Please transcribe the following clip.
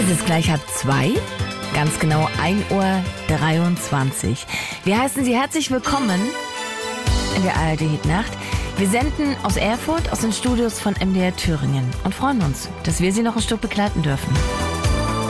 Es ist gleich 1:30, ganz genau 1:23 Uhr. Wir heißen Sie herzlich willkommen in der ARD-Hitnacht. Wir senden aus Erfurt, aus den Studios von MDR Thüringen und freuen uns, dass wir Sie noch ein Stück begleiten dürfen.